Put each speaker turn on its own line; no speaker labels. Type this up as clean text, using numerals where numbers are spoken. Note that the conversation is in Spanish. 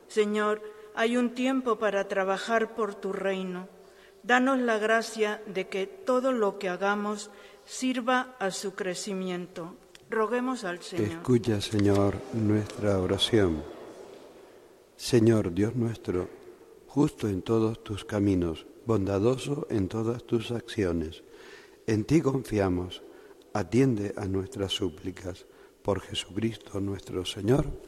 Señor, hay un tiempo para trabajar por tu reino. Danos la gracia de que todo lo que hagamos sirva a su crecimiento. Roguemos al Señor.
Escucha, Señor, nuestra oración. Señor, Dios nuestro, justo en todos tus caminos, bondadoso en todas tus acciones. En ti confiamos, atiende a nuestras súplicas. Por Jesucristo nuestro Señor.